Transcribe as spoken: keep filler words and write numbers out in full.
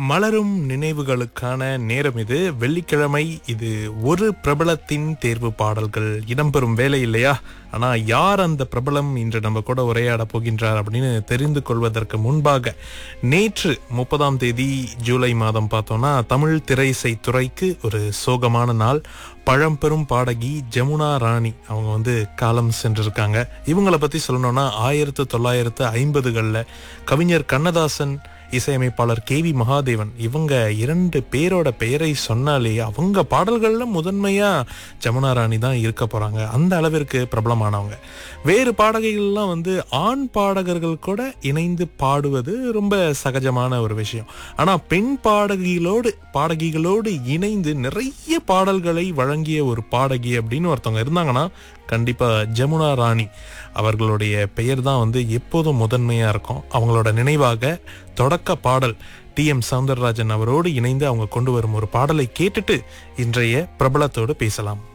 மலரும் நினைவுகளுக்கான நேரம் இது. வெள்ளிக்கிழமை. இது ஒரு பிரபலத்தின் தேர்வு பாடல்கள் இடம்பெறும் வேலை இல்லையா? ஆனா யார் அந்த பிரபலம் இன்று நம்ம கூட உரையாட போகின்றார் அப்படின்னு தெரிந்து கொள்வதற்கு முன்பாக, நேற்று முப்பதாம் தேதி ஜூலை மாதம் பார்த்தோம்னா தமிழ் திரையிசை துறைக்கு ஒரு சோகமான நாள். பழம்பெரும் பாடகி ஜமுனா ராணி அவங்க வந்து காலம் சென்றிருக்காங்க. இவங்களை பத்தி சொல்லணும்னா ஆயிரத்து தொள்ளாயிரத்து ஐம்பதுகளில் கவிஞர் கண்ணதாசன், இசையமைப்பாளர் கே வி மகாதேவன், இவங்க இரண்டு பேரோட பெயரை சொன்னாலே அவங்க பாடல்கள்ல முதன்மையா ஜமுனா ராணி தான் இருக்க போறாங்க. அந்த அளவிற்கு பிரபலமானவங்க. வேறு பாடகைகள்லாம் வந்து ஆண் பாடகர்கள் கூட இணைந்து பாடுவது ரொம்ப சகஜமான ஒரு விஷயம். ஆனா பெண் பாடகிகளோடு பாடகிகளோடு இணைந்து நிறைய பாடல்களை வழங்கிய ஒரு பாடகி அப்படின்னு ஒருத்தவங்க இருந்தாங்கன்னா கண்டிப்பா ஜமுனா ராணி அவர்களுடைய பெயர் தான் வந்து எப்போதும் முதன்மையா இருக்கும். அவங்களோட நினைவாக தொடக்க பாடல் டி எம் சௌந்தரராஜன் அவரோடு இணைந்து அவங்க கொண்டு வரும் ஒரு பாடலை கேட்டுட்டு இன்றைய பிரபலத்தோடு பேசலாம்.